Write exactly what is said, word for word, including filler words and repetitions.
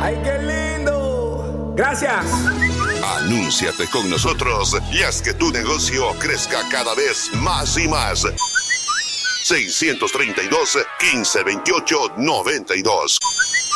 ¡Ay, qué lindo! Gracias. Anúnciate con nosotros y haz que tu negocio crezca cada vez más y más. seiscientos treinta y dos, quince veintiocho, noventa y dos.